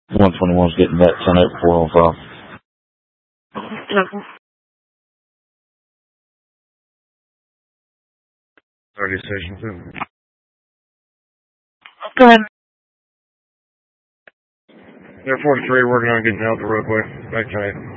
121's getting back 10-4 on 5. 30 station 2. Go ahead. They're 43 working on getting out the roadway. Back 10-8.